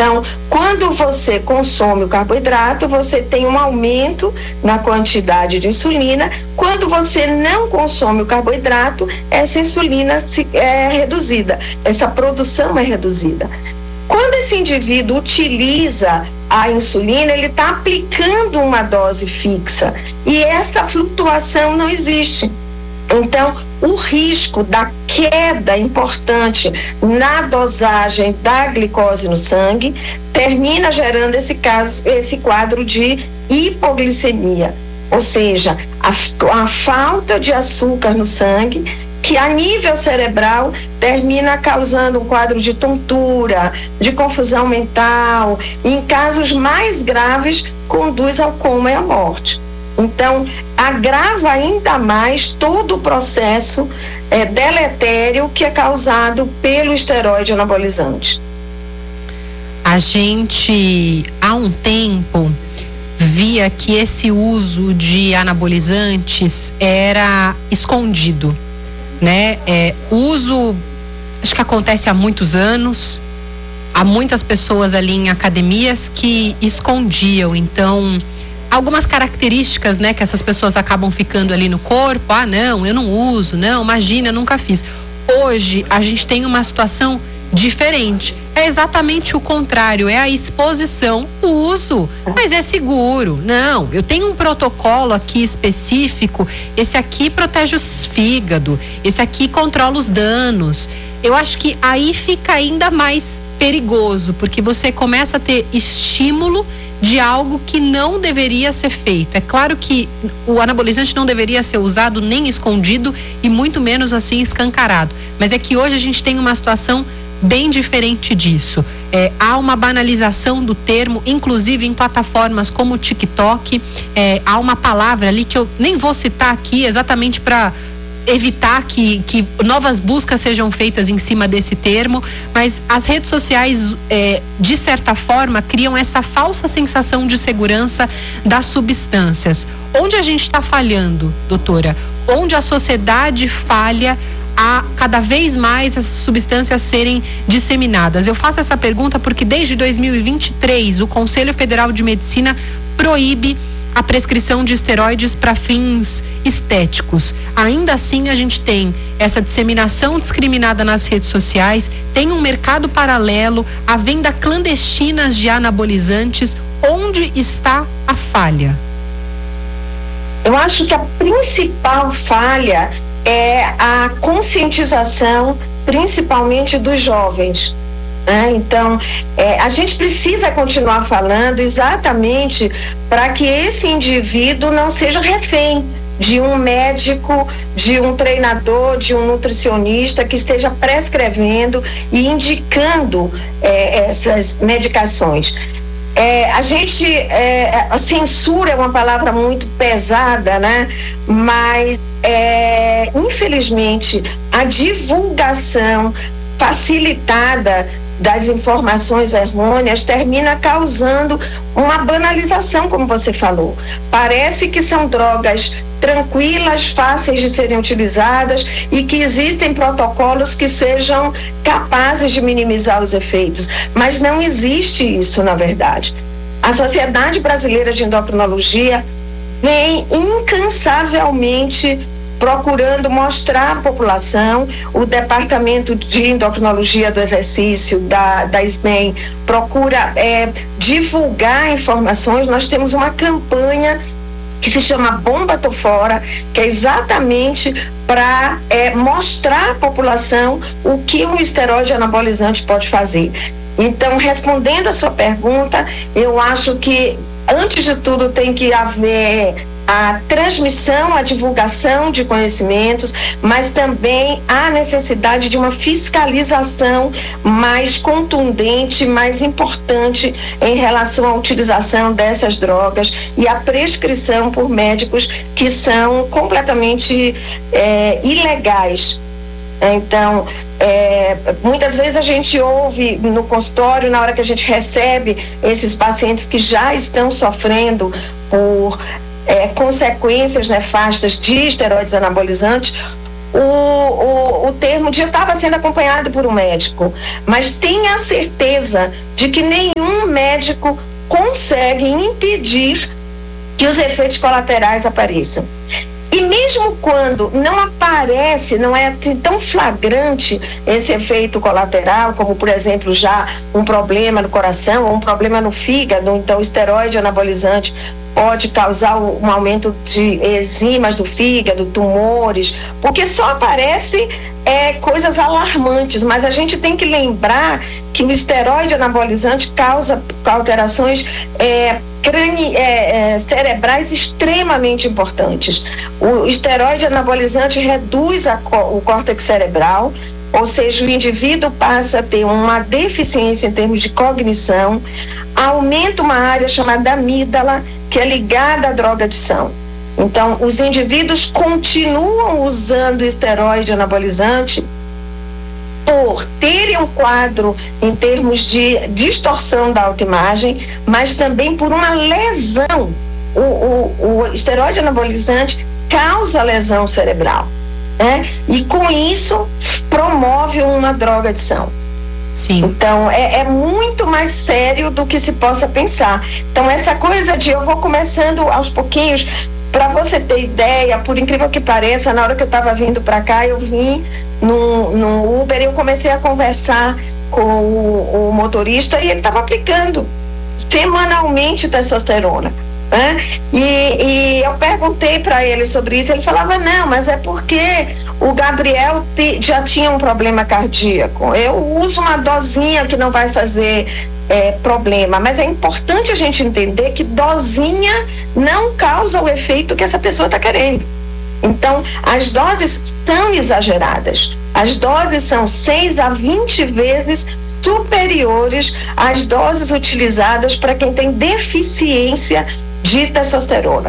Então, quando você consome o carboidrato, você tem um aumento na quantidade de insulina. Quando você não consome o carboidrato, essa insulina é reduzida, essa produção é reduzida. Quando esse indivíduo utiliza a insulina, ele está aplicando uma dose fixa e essa flutuação não existe. Então, o risco da queda importante na dosagem da glicose no sangue termina gerando esse quadro de hipoglicemia, ou seja, a falta de açúcar no sangue, que a nível cerebral termina causando um quadro de tontura, de confusão mental, e em casos mais graves conduz ao coma e à morte. Então, agrava ainda mais todo o processo deletério que é causado pelo esteroide anabolizante. A gente, há um tempo, via que esse uso de anabolizantes era escondido, né? Uso, acho que acontece há muitos anos, há muitas pessoas ali em academias que escondiam, então algumas características, né, que essas pessoas acabam ficando ali no corpo. Ah, não, eu não uso, não, imagina, eu nunca fiz. Hoje a gente tem uma situação diferente, é exatamente o contrário, é a exposição, o uso, mas é seguro. Não, eu tenho um protocolo aqui específico, esse aqui protege os fígado, esse aqui controla os danos. Eu acho que aí fica ainda mais perigoso, porque você começa a ter estímulo de algo que não deveria ser feito. É claro que o anabolizante não deveria ser usado nem escondido e muito menos assim escancarado, mas é que hoje a gente tem uma situação bem diferente disso. Há uma banalização do termo, inclusive em plataformas como o TikTok. Há uma palavra ali que eu nem vou citar aqui, exatamente para evitar que novas buscas sejam feitas em cima desse termo, mas as redes sociais, de certa forma, criam essa falsa sensação de segurança das substâncias. Onde a gente está falhando, doutora? Onde a sociedade falha a cada vez mais essas substâncias serem disseminadas? Eu faço essa pergunta porque desde 2023 o Conselho Federal de Medicina proíbe a prescrição de esteroides para fins estéticos. Ainda assim, a gente tem essa disseminação discriminada nas redes sociais, tem um mercado paralelo, a venda clandestina de anabolizantes. Onde está a falha? Eu acho que a principal falha é a conscientização, principalmente dos jovens. Então, a gente precisa continuar falando exatamente para que esse indivíduo não seja refém de um médico, de um treinador, de um nutricionista que esteja prescrevendo e indicando essas medicações. A censura é uma palavra muito pesada, né? Mas, infelizmente, a divulgação facilitada das informações errôneas termina causando uma banalização, como você falou. Parece que são drogas tranquilas, fáceis de serem utilizadas e que existem protocolos que sejam capazes de minimizar os efeitos, mas não existe isso, na verdade. A Sociedade Brasileira de Endocrinologia vem incansavelmente procurando mostrar à população. O Departamento de Endocrinologia do Exercício da SBEM procura divulgar informações. Nós temos uma campanha que se chama Bomba Tô Fora, que é exatamente para mostrar à população o que um esteroide anabolizante pode fazer. Então, respondendo a sua pergunta, eu acho que, antes de tudo, tem que haver a transmissão, a divulgação de conhecimentos, mas também a necessidade de uma fiscalização mais contundente, mais importante em relação à utilização dessas drogas e a prescrição por médicos que são completamente ilegais. Então, muitas vezes a gente ouve no consultório, na hora que a gente recebe esses pacientes que já estão sofrendo por consequências nefastas de esteroides anabolizantes, o termo de eu estava sendo acompanhado por um médico, mas tenha certeza de que nenhum médico consegue impedir que os efeitos colaterais apareçam. E mesmo quando não aparece, não é tão flagrante esse efeito colateral, como, por exemplo, já um problema no coração ou um problema no fígado, então o esteroide anabolizante pode causar um aumento de enzimas do fígado, tumores, porque só aparece coisas alarmantes, mas a gente tem que lembrar que o esteroide anabolizante causa alterações cerebrais extremamente importantes. O esteroide anabolizante reduz o córtex cerebral, ou seja, o indivíduo passa a ter uma deficiência em termos de cognição, aumenta uma área chamada amígdala, que é ligada à drogadição. Então, os indivíduos continuam usando esteroide anabolizante por terem um quadro em termos de distorção da autoimagem, mas também por uma lesão. O esteroide anabolizante causa lesão cerebral, né? E com isso promove uma drogadição. Sim. Então, é muito mais sério do que se possa pensar. Então, essa coisa de eu vou começando aos pouquinhos, para você ter ideia, por incrível que pareça, na hora que eu estava vindo para cá, eu vim no Uber e eu comecei a conversar com o motorista e ele estava aplicando semanalmente testosterona. Né? E eu perguntei para ele sobre isso, ele falava, não, mas é porque o Gabriel já tinha um problema cardíaco, eu uso uma dosinha que não vai fazer problema, mas é importante a gente entender que dosinha não causa o efeito que essa pessoa está querendo. Então, as doses são exageradas, as doses são 6 a 20 vezes superiores às doses utilizadas para quem tem deficiência de testosterona.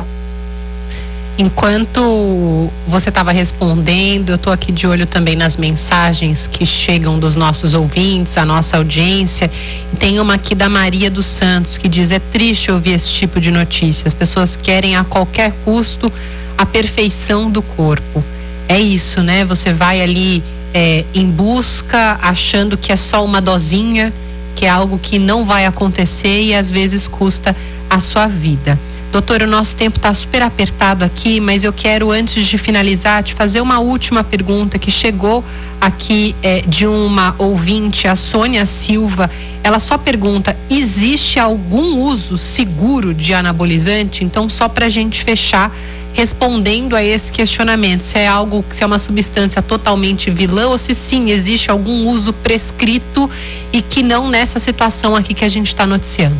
Enquanto você estava respondendo, eu estou aqui de olho também nas mensagens que chegam dos nossos ouvintes, a nossa audiência. E tem uma aqui da Maria dos Santos que diz: é triste ouvir esse tipo de notícia. As pessoas querem a qualquer custo a perfeição do corpo. É isso, né? Você vai ali em busca, achando que é só uma dosinha, que é algo que não vai acontecer e às vezes custa a sua vida. Doutor, o nosso tempo está super apertado aqui, mas eu quero, antes de finalizar, te fazer uma última pergunta que chegou aqui de uma ouvinte, a Sônia Silva. Ela só pergunta: existe algum uso seguro de anabolizante? Então, só para a gente fechar, respondendo a esse questionamento, se é algo, se é uma substância totalmente vilã ou se sim, existe algum uso prescrito e que não nessa situação aqui que a gente está noticiando.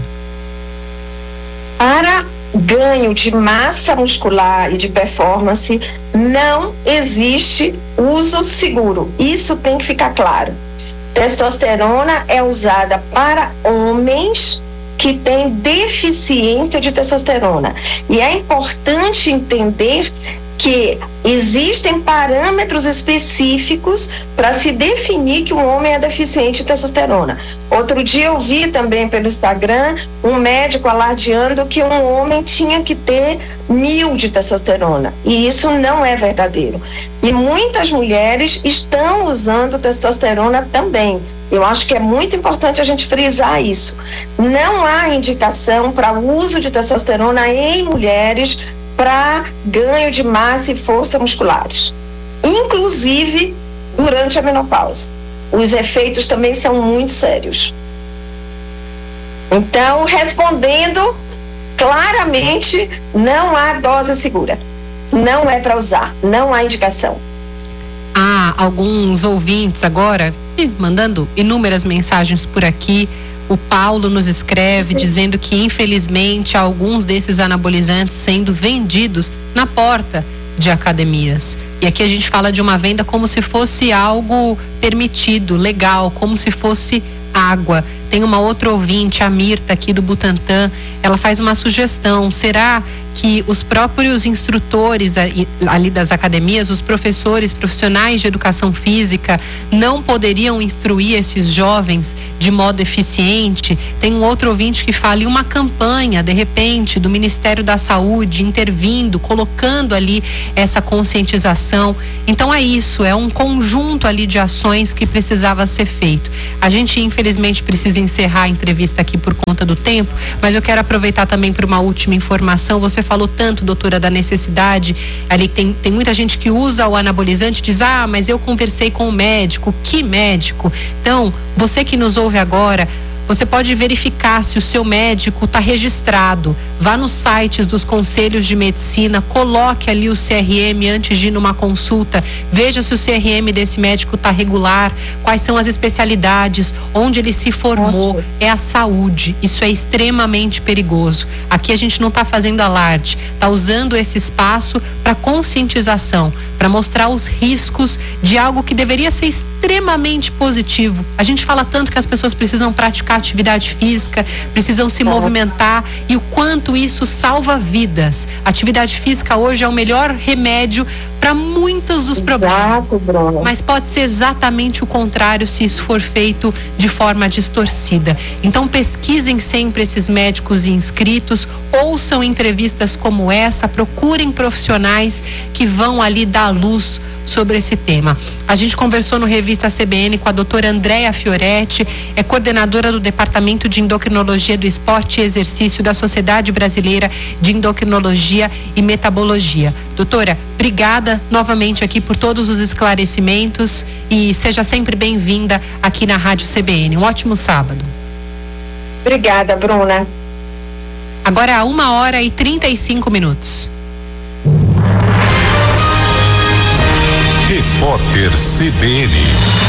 Para ganho de massa muscular e de performance, não existe uso seguro. Isso tem que ficar claro. Testosterona é usada para homens que têm deficiência de testosterona. E é importante entender que existem parâmetros específicos para se definir que um homem é deficiente de testosterona. Outro dia eu vi também pelo Instagram um médico alardeando que um homem tinha que ter 1000 de testosterona. E isso não é verdadeiro. E muitas mulheres estão usando testosterona também. Eu acho que é muito importante a gente frisar isso. Não há indicação para o uso de testosterona em mulheres para ganho de massa e força musculares, inclusive durante a menopausa. Os efeitos também são muito sérios. Então, respondendo claramente, não há dose segura, não é para usar, não há indicação. Há alguns ouvintes agora mandando inúmeras mensagens por aqui. O Paulo nos escreve dizendo que, infelizmente, há alguns desses anabolizantes sendo vendidos na porta de academias. E aqui a gente fala de uma venda como se fosse algo permitido, legal, como se fosse água. Tem uma outra ouvinte, a Mirta, aqui do Butantã, ela faz uma sugestão: será que os próprios instrutores ali das academias, os professores, profissionais de educação física, não poderiam instruir esses jovens de modo eficiente? Tem um outro ouvinte que fala em uma campanha, de repente, do Ministério da Saúde intervindo, colocando ali essa conscientização. Então é isso, é um conjunto ali de ações que precisava ser feito. A gente, infelizmente, precisa precisa encerrar a entrevista aqui por conta do tempo, mas eu quero aproveitar também para uma última informação. Você falou tanto, doutora, da necessidade, ali tem muita gente que usa o anabolizante e diz, mas eu conversei com o médico. Que médico? Então, você que nos ouve agora, você pode verificar se o seu médico está registrado. Vá nos sites dos conselhos de medicina, coloque ali o CRM antes de ir numa consulta, veja se o CRM desse médico está regular, quais são as especialidades, onde ele se formou. É a saúde, isso é extremamente perigoso. Aqui a gente não está fazendo alarde, está usando esse espaço para conscientização, para mostrar os riscos de algo que deveria ser extremamente positivo. A gente fala tanto que as pessoas precisam praticar atividade física, precisam se movimentar, e o quanto isso salva vidas. A atividade física hoje é o melhor remédio para muitos dos problemas. Mas pode ser exatamente o contrário se isso for feito de forma distorcida. Então pesquisem sempre esses médicos inscritos, ouçam entrevistas como essa, procurem profissionais que vão ali dar luz sobre esse tema. A gente conversou no Revista CBN com a doutora Andréa Fioretti, é coordenadora do Departamento de Endocrinologia do Esporte e Exercício da Sociedade Brasileira de Endocrinologia e Metabologia. Doutora, obrigada novamente aqui por todos os esclarecimentos e seja sempre bem-vinda aqui na Rádio CBN. Um ótimo sábado. Obrigada, Bruna. Agora 1h35. Repórter CBN.